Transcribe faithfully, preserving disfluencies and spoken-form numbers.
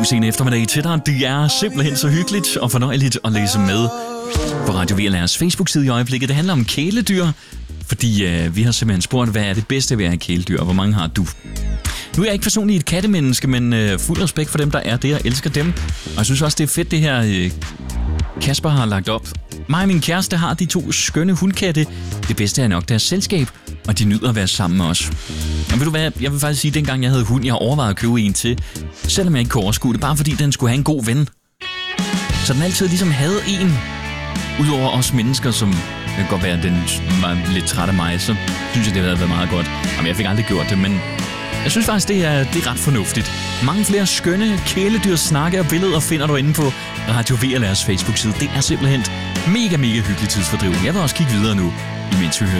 god sen eftermiddag til dig. Det er simpelthen så hyggeligt og fornøjeligt at læse med på Radio V L R's Facebook-side i øjeblikket. Det handler om kæledyr, fordi øh, vi har simpelthen spurgt, hvad er det bedste ved at have kæledyr, og hvor mange har du? Nu er jeg ikke personligt et kattemenneske, men øh, fuld respekt for dem, der er det. Jeg elsker dem, og jeg synes også, det er fedt, det her øh, Kasper har lagt op. Mig og min kæreste har de to skønne hundkatte. Det bedste er nok deres selskab, og de nyder at være sammen med os. Og ved du hvad, jeg vil faktisk sige, at dengang jeg havde hund, jeg overvejede at købe en til, selvom jeg ikke kunne overskue det, bare fordi den skulle have en god ven. Så den altid ligesom havde en, udover os mennesker, som kan godt være, at den var lidt træt af mig, så synes jeg, det havde været meget godt. Jamen, jeg fik aldrig gjort det, men jeg synes faktisk, det er, det er ret fornuftigt. Mange flere skønne kæledyrs snakke og billeder finder du inde på Radio V L R's Facebook-side. Det er simpelthen mega, mega hyggelig tidsfordriv. Jeg vil også kigge videre nu, imens vi hører